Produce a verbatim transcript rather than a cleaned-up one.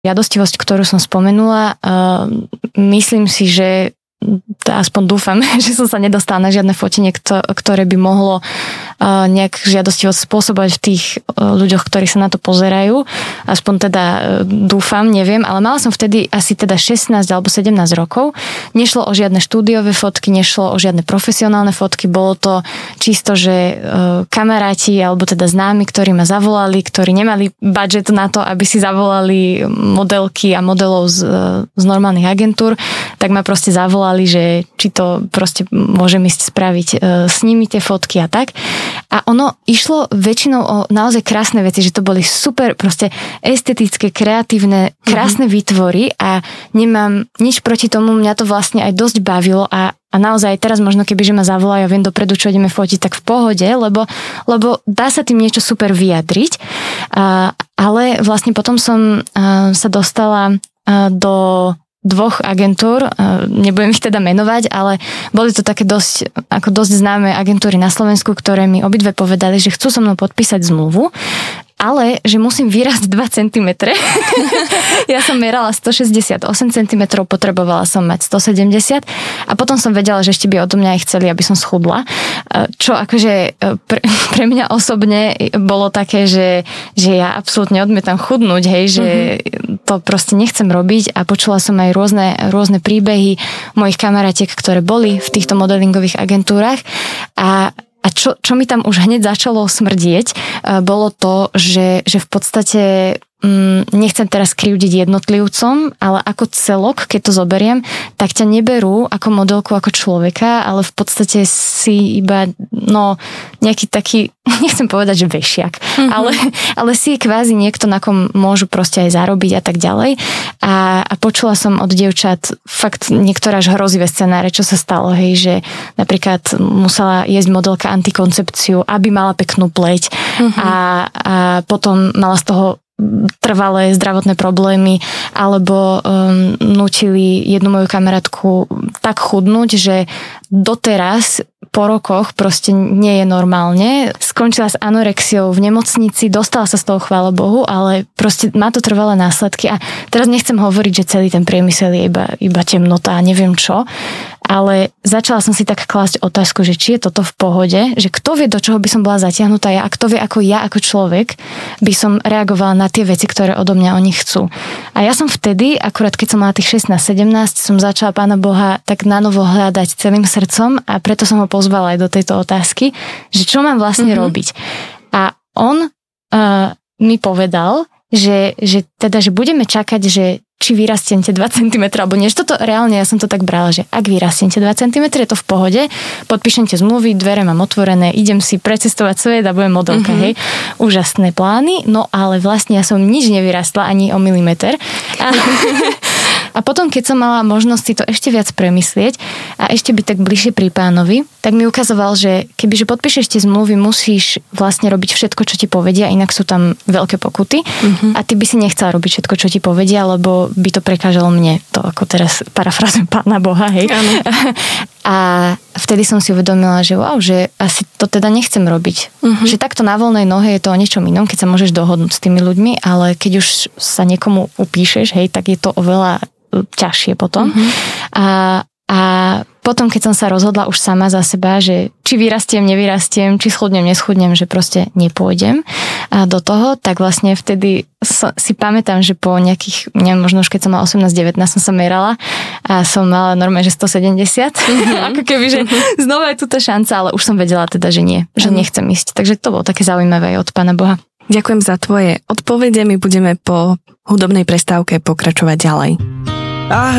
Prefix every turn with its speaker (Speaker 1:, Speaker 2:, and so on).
Speaker 1: žiadostivosť, ktorú som spomenula, uh, myslím si, že aspoň dúfam, že som sa nedostala na žiadne fotenie, ktoré by mohlo uh, nejak žiadostivosť spôsobovať v tých uh, ľuďoch, ktorí sa na to pozerajú. Aspoň teda uh, dúfam, neviem, ale mala som vtedy asi teda šestnásť alebo sedemnásť rokov. Nešlo o žiadne štúdiové fotky, nešlo o žiadne profesionálne fotky, bolo to čisto, že uh, kamaráti alebo teda známi, ktorí ma zavolali, ktorí nemali budget na to, aby si zavolali modelky a modelov z, uh, z normálnych agentúr, tak ma proste zavolali, že či to proste môžem ísť spraviť e, s nimi tie fotky a tak. A ono išlo väčšinou o naozaj krásne veci, že to boli super proste estetické, kreatívne, krásne mm-hmm. výtvory a nemám nič proti tomu, mňa to vlastne aj dosť bavilo a A naozaj teraz možno keby, že ma zavolajú a viem dopredu, čo ideme fotiť, tak v pohode, lebo, lebo dá sa tým niečo super vyjadriť. A, ale vlastne potom som a, sa dostala a, do dvoch agentúr, nebudem ich teda menovať, ale boli to také dosť, ako dosť známe agentúry na Slovensku, ktoré mi obidve povedali, že chcú so mnou podpísať zmluvu, ale že musím vyrásť dva centimetre. Ja som merala stošesťdesiatosem centimetrov, potrebovala som mať stosedemdesiat a potom som vedela, že ešte by odo mňa aj chceli, aby som schudla. Čo akože pre, pre mňa osobne bolo také, že, že ja absolútne odmietam chudnúť, hej, že mm-hmm. to proste nechcem robiť a počula som aj rôzne, rôzne príbehy mojich kamarátiek, ktoré boli v týchto modelingových agentúrach a A čo, čo mi tam už hneď začalo smrdieť, bolo to, že, že v podstate mm, nechcem teraz krivdiť jednotlivcom, ale ako celok, keď to zoberiem, tak ťa neberú ako modelku, ako človeka, ale v podstate si iba no, nejaký taký, nechcem povedať, že vešiak, mm-hmm. ale, ale si kvázi niekto, na kom môžu proste aj zarobiť a tak ďalej. A, a počula som od dievčat fakt niektoré až hrozivé scenáre, čo sa stalo, hej, že napríklad musela jesť modelka antikoncepciu, aby mala peknú pleť mm-hmm. a, a potom mala z toho trvalé zdravotné problémy, alebo um, nútili jednu moju kamarátku tak chudnúť, že doteraz po rokoch proste nie je normálne. Skončila s anorexiou v nemocnici, dostala sa z toho, chvála Bohu, ale proste má to trvalé následky a teraz nechcem hovoriť, že celý ten priemysel je iba, iba temnota a neviem čo, ale začala som si tak klásť otázku, že či je toto v pohode, že kto vie, do čoho by som bola zatiahnutá ja a kto vie, ako ja, ako človek by som reagovala na tie veci, ktoré odo mňa oni chcú. A ja som vtedy, akurát keď som mala tých šestnásť sedemnásť, som začala Pána Boha tak nanovo hľadať celým srdcom a preto som ho pozvala aj do tejto otázky, že čo mám vlastne mm-hmm. robiť. A on uh, mi povedal, že, že teda, že budeme čakať, že či vyrastiete dva centimetre, alebo niečo. Toto reálne, ja som to tak brala, že ak vyrastiete dva centimetre, je to v pohode, podpíšete zmluvy, dvere mám otvorené, idem si precestovať svet a budem modelka, mm-hmm. hej. Úžasné plány, no ale vlastne ja som nič nevyrastla, ani o milimeter. A, a potom, keď som mala možnosť si to ešte viac premyslieť a ešte byť tak bližšie pri Pánovi, tak mi ukazoval, že kebyže podpíšeš tie zmluvy, musíš vlastne robiť všetko, čo ti povedia, inak sú tam veľké pokuty mm-hmm. a ty by si nechcela robiť všetko, čo ti povedia, lebo by to prekážalo mne, to ako teraz parafrazujem Pána Boha, hej. A vtedy som si uvedomila, že wow, že asi to teda nechcem robiť. Uh-huh. Že takto na voľnej nohe je to o niečom inom, keď sa môžeš dohodnúť s tými ľuďmi, ale keď už sa niekomu upíšeš, hej, tak je to oveľa ťažšie potom. Uh-huh. A A potom, keď som sa rozhodla už sama za seba, že či vyrastiem, nevyrastiem, či schudnem, neschudnem, že proste nepôjdem do toho, tak vlastne vtedy si pamätám, že po nejakých, neviem, možno už keď som mala osemnásť devätnásť som sa merala a som mala normálne, že stosedemdesiat. Mm-hmm. Ako keby, že mm-hmm. znova je tu tá šanca, ale už som vedela teda, že nie, že mm-hmm. nechcem ísť. Takže to bolo také zaujímavé od Pána Boha.
Speaker 2: Ďakujem za tvoje odpovede, my budeme po hudobnej prestávke pokračovať ďalej.